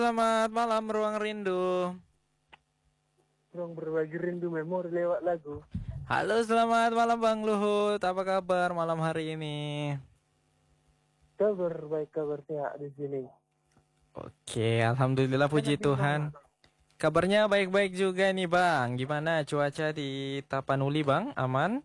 Selamat malam Ruang Rindu. Ruang berbagi rindu memori lewat lagu. Halo, selamat malam Bang Luhut. Apa kabar malam hari ini? Kabar baik, kabar sehat di sini. Oke, alhamdulillah Mana puji di sana? Tuhan. Kabarnya baik-baik juga nih Bang. Gimana cuaca di Tapanuli Bang? Aman?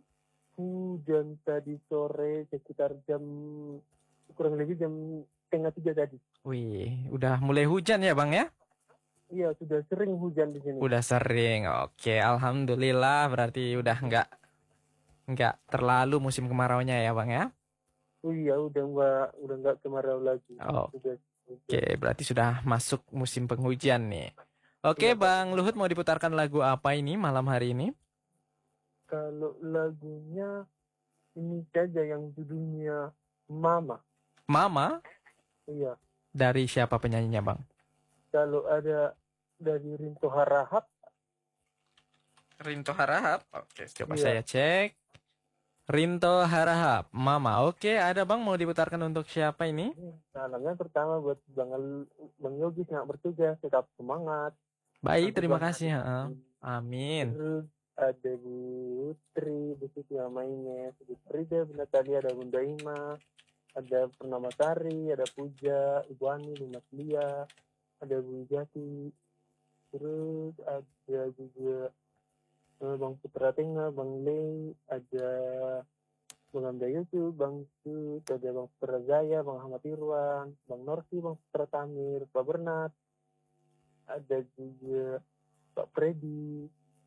Hujan tadi sore sekitar kurang lebih jam setengah 3 tadi. Wih, udah mulai hujan ya Bang ya? Iya, sudah sering hujan di sini. Udah sering. Oke, alhamdulillah berarti udah nggak terlalu musim kemaraunya ya Bang ya? Oh iya, udah nggak kemarau lagi. Sudah Oke, hujan. berarti sudah masuk musim penghujan nih. Oke, Iya, Pak. Bang Luhut mau diputarkan lagu apa ini malam hari ini? Kalau lagunya ini saja yang judulnya Mama. Mama Iya. dari siapa penyanyinya, Bang? Kalau ada dari Rinto Harahap, Rinto Harahap. Oke, coba saya iya. cek. Rinto Harahap, Mama. Oke, ada Bang mau diputarkan untuk siapa ini? Salamnya pertama buat Bang Yogi yang bertugas, tetap semangat. Baik, Nanti terima Bang kasih. Adi. Heeh. Amin. Terus ada Bu Tri, Bu Siti mainnya, Bu Frida, Bu Natalia, ada Bunda Ima, ada Purnama Sari, ada Puja, Ibu Ani, Bu Mas Lia, ada Bu Jati. Terus ada juga Bang Putra Tengah, Bang Lei, ada Bang Hamda Yusuf, Bang Sud, ada Bang Putra Zaya, Bang Ahmad Irwan, Bang Norsi, Bang Putra Tamir, Pak Bernat, ada juga Pak Freddy.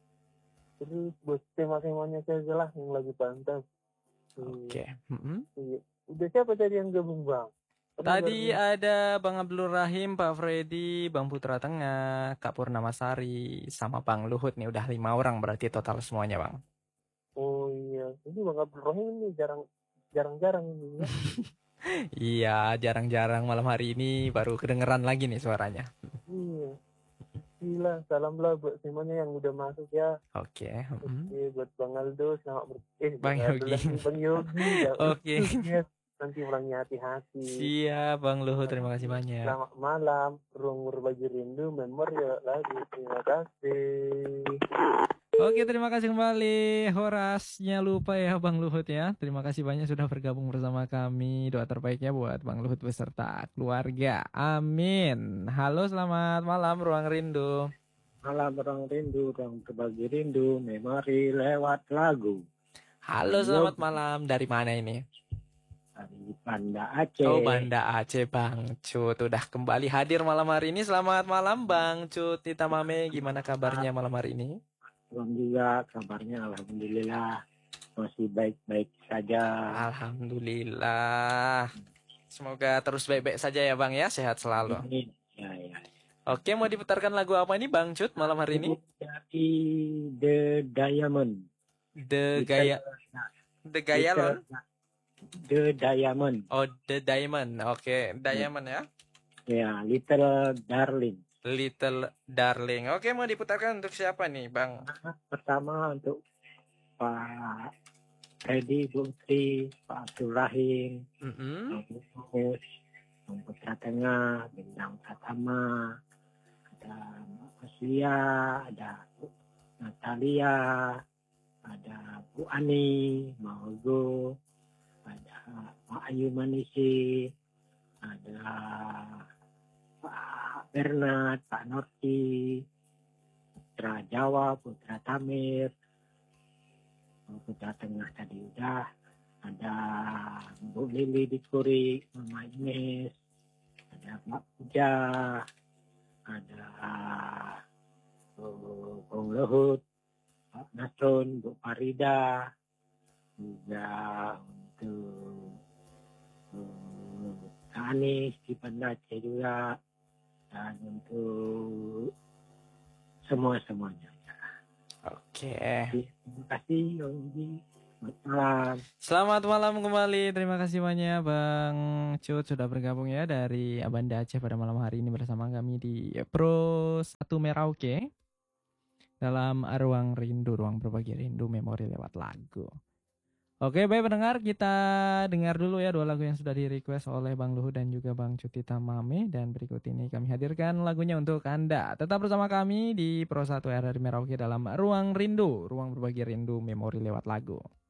Terus buat tema-temanya saja lah yang lagi pantas. Oke. Iya. Udah siapa tadi yang gabung Bang? Pernah Tadi baru ada Bang Abdul Rahim, Pak Freddy, Bang Putra Tengah, Kak Purnamasari, sama Bang Luhut nih. Udah 5 orang berarti total semuanya, Bang. Oh iya, ini Bang Abdul Rahim ini jarang-jarang ini ya. Iya, jarang-jarang malam hari ini baru kedengeran lagi nih suaranya. Iya, gila, salamlah buat semuanya yang udah masuk ya. Oke. Oke, buat Bang Aldo, Bang Bang Aldo Yogi. lagi, Bang Yogi, ya Oke. bertugas. Nanti pulangnya hati-hati. Siap, Bang Luhut. Terima kasih banyak. Selamat malam, ruang berbagi rindu, memori lagi. Terima kasih. Oke, terima kasih kembali. Horasnya lupa ya, Bang Luhut ya. Terima kasih banyak sudah bergabung bersama kami. Doa terbaiknya buat Bang Luhut beserta keluarga. Amin. Halo, selamat malam, Ruang Rindu. Malam ruang rindu, ruang berbagi rindu, memori lewat lagu. Halo, Bang selamat Yogi malam. Dari mana ini? dari Banda Oh, Aceh. Banda Aceh, Bang Cut. Udah kembali hadir malam hari ini. Selamat malam, Bang Cut. Tita Mame, gimana kabarnya malam hari ini? Bang juga kabarnya alhamdulillah masih baik-baik saja. Alhamdulillah. Semoga terus baik-baik saja ya, Bang ya. Sehat selalu. Ini ya. Oke, mau diputarkan lagu apa ini, Bang Cut, malam hari ini? Dari The Diamond. The Little, Gaya, The Little, Gayalon. The Diamond. Oh, The Diamond. Oke, Diamond ya. Ya, Little Darling. Little Darling. Oke, mau diputarkan untuk siapa nih, Bang? Pertama untuk Pak Freddy, Bung Tri, Pak Abdul Rahim, Bang Mus, Bang Putra Tengah, Bintang Pratama, ada Mas Lia, ada Bu Natalia, ada Bu Ani, Maogo, ada Pak Ayu Manisi, ada Pak Bernat, Pak Norti, Putra Jawa, Putra Tamir, Putra Tengah tadi udah, ada Bu Lili Dikuri, Mama Ines, ada Mbak Puja, ada Bung Luhut, Pak Nasrun, Bu Farida, juga untuk Kak Anies di Banda Aceh juga, dan untuk semuanya. Oke. Terima kasih Yogi. Selamat malam. Selamat malam kembali. Terima kasih banyak Bang Cut sudah bergabung ya dari Banda Aceh pada malam hari ini bersama kami di Pro 1 Merauke dalam Ruang Rindu, Ruang Berbagi Rindu Memori lewat lagu. Oke, baik pendengar, kita dengar dulu ya 2 lagu yang sudah di-request oleh Bang Luhut dan juga Bang Cuti Tamame. Dan berikut ini kami hadirkan lagunya untuk Anda. Tetap bersama kami di Pro 1 RRI Merauke dalam Ruang Rindu, ruang berbagi rindu memori lewat lagu.